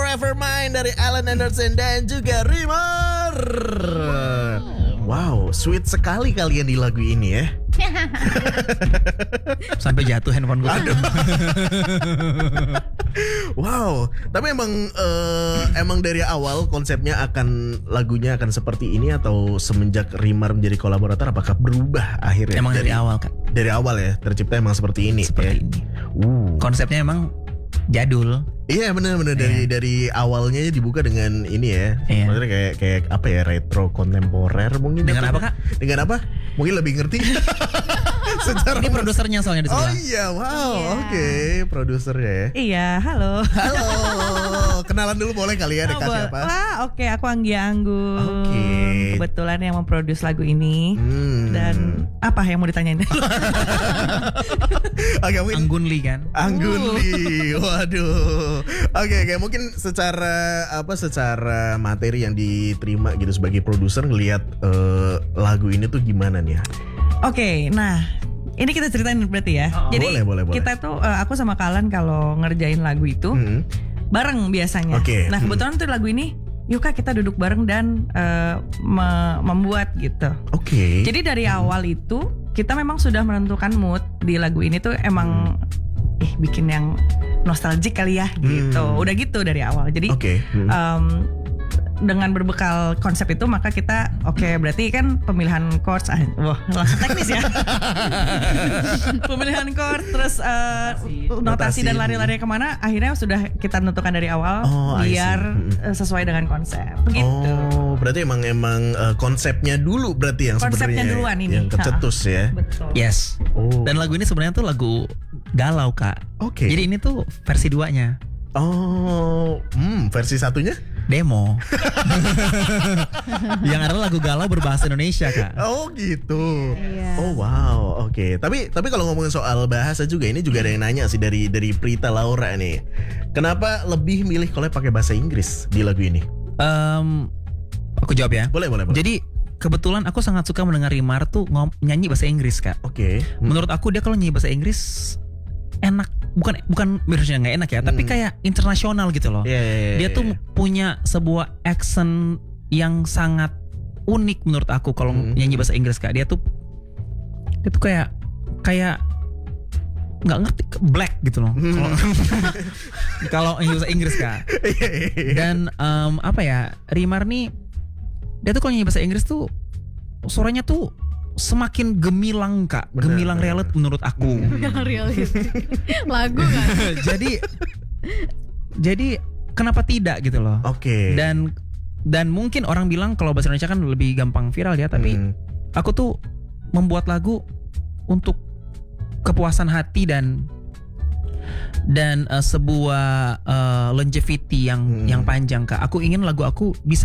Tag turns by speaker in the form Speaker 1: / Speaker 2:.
Speaker 1: Forever Mine dari Alan Anderson dan juga Rimar. Wow, sweet sekali kalian di lagu ini ya.
Speaker 2: Sampai jatuh handphone gue.
Speaker 1: Wow, tapi emang dari awal konsepnya lagunya akan seperti ini atau semenjak Rimar menjadi kolaborator apakah berubah akhirnya?
Speaker 2: Emang dari awal Kak.
Speaker 1: Dari awal ya tercipta emang seperti ini.
Speaker 2: Seperti ini. Konsepnya emang jadul.
Speaker 1: Iya benar-benar dari awalnya dibuka dengan ini ya.
Speaker 2: Iya.
Speaker 1: Maksudnya kayak apa ya, retro kontemporer mungkin.
Speaker 2: Dengan apa Kak?
Speaker 1: Dengan apa? Mungkin lebih ngerti. Secara
Speaker 2: Ini produsernya soalnya di sebelah.
Speaker 1: Oh iya, wow,
Speaker 3: Iya.
Speaker 1: oke, produsernya ya.
Speaker 3: Iya, halo.
Speaker 1: Halo, kenalan dulu boleh kali ya, kasih apa?
Speaker 3: Wah, oke, aku Anggia Anggun.
Speaker 1: Oke.
Speaker 3: Kebetulan yang memproduce lagu ini.
Speaker 1: Hmm.
Speaker 3: Dan apa yang mau ditanyain?
Speaker 1: Oke, mungkin
Speaker 2: Anggunli kan.
Speaker 1: Anggunli, waduh. Oke, mungkin secara materi yang diterima gitu sebagai produser ngelihat lagu ini tuh gimana nih ya?
Speaker 3: Oke, nah ini kita ceritain berarti ya. Jadi
Speaker 1: boleh.
Speaker 3: kita tuh aku sama Kalan kalau ngerjain lagu itu bareng biasanya.
Speaker 1: Oke.
Speaker 3: Nah kebetulan tuh lagu ini, yuk Kak kita duduk bareng dan membuat gitu.
Speaker 1: Oke.
Speaker 3: Jadi dari awal itu kita memang sudah menentukan mood di lagu ini tuh emang bikin yang nostalgic kali ya gitu. Udah gitu dari awal. Jadi
Speaker 1: Oke.
Speaker 3: dengan berbekal konsep itu maka kita berarti kan pemilihan chords langsung teknis ya. Pemilihan chord terus notasi dan lari-lari kemana akhirnya sudah kita tentukan dari awal biar sesuai dengan konsep gitu.
Speaker 1: Oh, berarti emang konsepnya dulu berarti yang
Speaker 3: Konsepnya
Speaker 1: sebenarnya
Speaker 3: duluan ini.
Speaker 1: yang kecetus ya.
Speaker 3: Betul.
Speaker 2: Yes.
Speaker 1: Oh.
Speaker 2: Dan lagu ini sebenarnya tuh lagu galau Kak.
Speaker 1: Oke.
Speaker 2: Jadi ini tuh versi 2-nya.
Speaker 1: Oh, versi satunya?
Speaker 2: Demo. Yang adalah lagu galau berbahasa Indonesia Kak.
Speaker 1: Oh gitu.
Speaker 3: Iya.
Speaker 1: Oh wow, oke. Tapi kalau ngomongin soal bahasa juga, ini juga ada yang nanya sih dari Prita Laura nih. Kenapa lebih milih collab pakai bahasa Inggris di lagu ini?
Speaker 2: Aku jawab ya.
Speaker 1: Boleh.
Speaker 2: Jadi kebetulan aku sangat suka mendengar Rimar tuh nyanyi bahasa Inggris Kak.
Speaker 1: Oke.
Speaker 2: Menurut aku dia kalau nyanyi bahasa Inggris enak, bukan harusnya nggak enak ya, tapi kayak internasional gitu loh. Dia tuh punya sebuah accent yang sangat unik menurut aku kalau nyanyi bahasa Inggris Kak. Dia tuh kayak nggak ngerti black gitu loh. Kalau nyanyi bahasa Inggris Kak. Dan Rimar nih dia tuh kalau nyanyi bahasa Inggris tuh suaranya tuh semakin gemilang Kak. Gemilang realit menurut aku.
Speaker 4: Realit. Lagu kan.
Speaker 2: Jadi kenapa tidak gitu loh.
Speaker 1: Oke.
Speaker 2: Dan mungkin orang bilang kalau bahasa Indonesia kan lebih gampang viral ya, tapi aku tuh membuat lagu untuk kepuasan hati dan sebuah longevity yang panjang Kak. Aku ingin lagu aku bisa